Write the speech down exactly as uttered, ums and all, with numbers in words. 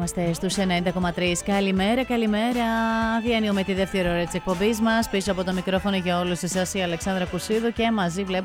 Είμαστε στους ενενήντα κόμμα τρία. Καλημέρα, καλημέρα. Διανύουμε τη δεύτερη ώρα της εκπομπής μας. Πίσω από το μικρόφωνο για όλους εσάς η Αλεξάνδρα Κουσίδου και μαζί βλέπουμε